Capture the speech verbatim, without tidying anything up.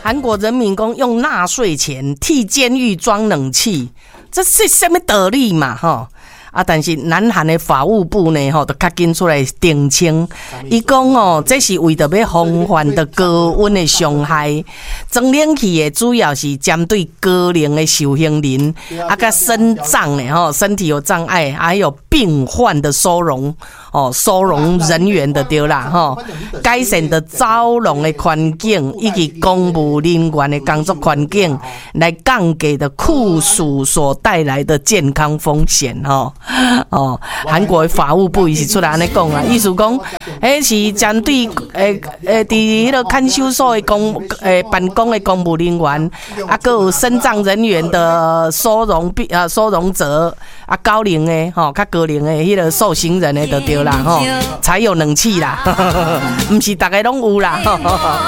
韩国人民讲用纳税钱替监狱装冷气，这是什么道理嘛？吼啊！但是南韩的法务部呢，吼，就较紧出来澄清，伊讲哦，这是为着要防范的高温的伤害。装冷气的主要是针对高龄的受刑人，啊，甲身障的吼，身体有障碍，还有病患的收容哦，收容人员的对啦，吼，改善的招容的环境以及公务人员的工作环境，来降低的酷暑所带来的健康风险，吼。哦，韩国的法务部伊是出来安尼讲啊，意思讲，迄是针对诶诶，伫迄个看守所的公诶办公的公务人员，啊，还有身障人员的收容病啊收容者，啊，高龄的吼，较高龄的迄个受刑人的就对啦吼，才有冷气啦，毋是大家拢有啦。